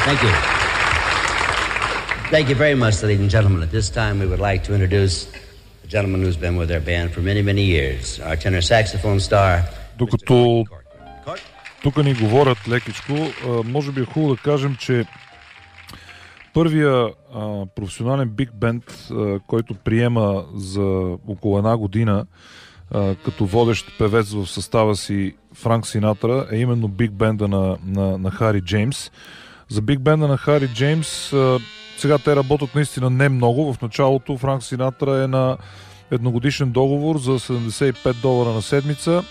Thank you. Thank you very much, ladies and gentlemen. At this time, we would like to introduce a gentleman who's been with our band for many, many years. Our tenor saxophone star. Докато тук ни говорят лекичко, може би е хубаво да кажем, че първия професионален биг бенд, който приема за около една година като водещ певец в състава си Франк Синатра, е именно биг бенда на Хари Джеймс. За биг бенда на Хари Джеймс сега те работят наистина не много. В началото Франк Синатра е на едногодишен договор за $75 на седмица,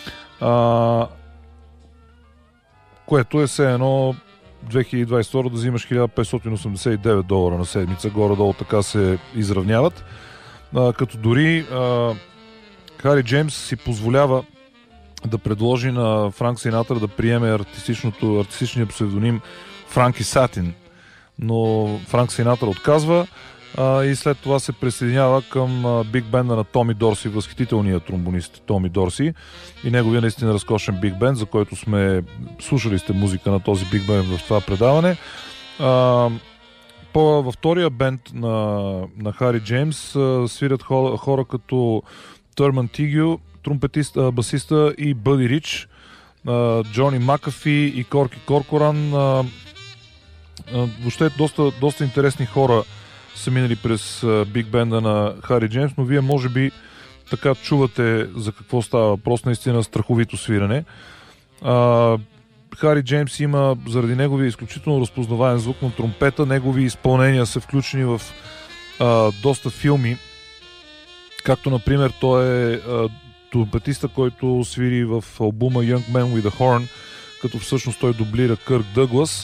което е все едно 2022 да взимаш $1589 на седмица. Горе-долу така се изравняват. Като дори Хари Джеймс си позволява да предложи на Франк Синатра да приеме артистичния псевдоним Франки Сатин. Но Франк Синатра отказва и след това се присъединява към биг бенда на Томи Дорси, възхитителния тромбонист Томи Дорси и неговия наистина разкошен биг бенд, за който сме слушали сте музика на този биг бенд в това предаване. Във втория бенд на Хари Джеймс свирят хора като Търман Тигю, тромпетист, басиста, и Бъди Рич, Джони Макафи и Корки Коркоран. Въобще доста интересни хора са минали през биг бенда на Хари Джеймс, но вие може би така чувате за какво става въпрос, наистина страховито свирене. Хари Джеймс има заради неговия изключително разпознаваем звук на тромпета, негови изпълнения са включени в доста филми, както например той е тромпетиста, който свири в албума Young Man with a Horn, като всъщност той дублира Кърк Дъглас.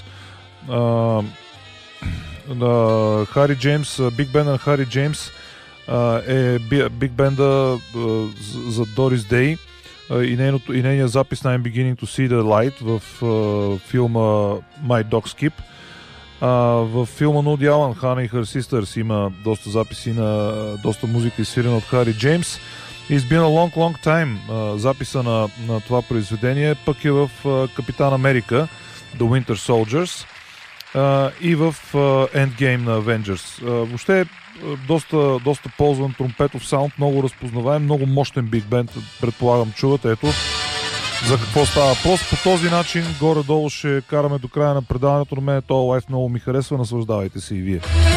Хари Джеймс, биг бенда на Хари Джеймс е биг бенда за Дорис Дей и нейният запис на I'm Beginning to See the Light в филма My Dog Skip. В филма на Уди Алън, Hannah и Her Sisters, има доста записи на доста музика, изсвирена от Хари Джеймс. It's been a long, long time. Записа на това произведение пък е в Капитан Америка, The Winter Soldiers, и в Endgame на Avengers. Въобще доста ползван тромпетов саунд, много разпознаваем, много мощен биг бенд, предполагам чувате. Ето за какво става въпрос. По този начин горе-долу ще караме до края на предаването. На мен този лайф много ми харесва, наслаждавайте се и вие.